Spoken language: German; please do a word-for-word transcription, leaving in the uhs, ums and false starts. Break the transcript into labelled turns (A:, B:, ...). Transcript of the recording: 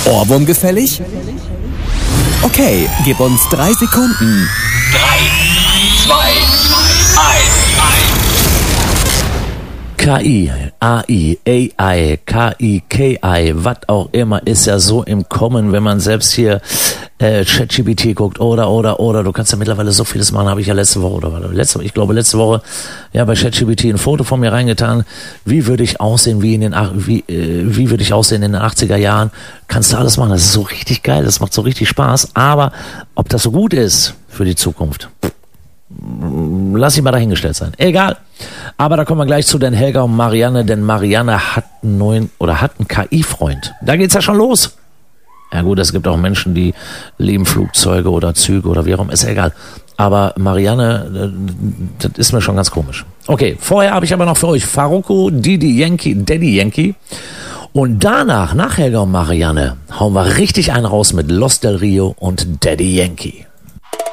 A: Ohrwurm gefällig? Okay, gib uns drei Sekunden.
B: Drei, zwei, eins.
C: K I, A I, A I, K I, K I, was auch immer, ist ja so im Kommen, wenn man selbst hier äh, ChatGPT guckt oder, oder, oder, du kannst ja mittlerweile so vieles machen, habe ich ja letzte Woche, oder letzte, ich glaube letzte Woche, ja, bei ChatGPT ein Foto von mir reingetan, wie würde ich aussehen, wie in den, wie, äh, wie würde ich aussehen in den achtziger Jahren, kannst du alles machen, das ist so richtig geil, das macht so richtig Spaß, aber ob das so gut ist für die Zukunft, lass ich mal dahingestellt sein. Egal. Aber da kommen wir gleich zu den Helga und Marianne, denn Marianne hat einen neuen oder hat einen K I-Freund. Da geht's ja schon los. Ja gut, es gibt auch Menschen, die lieben Flugzeuge oder Züge oder wie auch immer, ist ja egal. Aber Marianne, das ist mir schon ganz komisch. Okay, vorher habe ich aber noch für euch Farruko, Didi Yankee, Daddy Yankee. Und danach, nach Helga und Marianne, hauen wir richtig einen raus mit Los Del Rio und Daddy Yankee.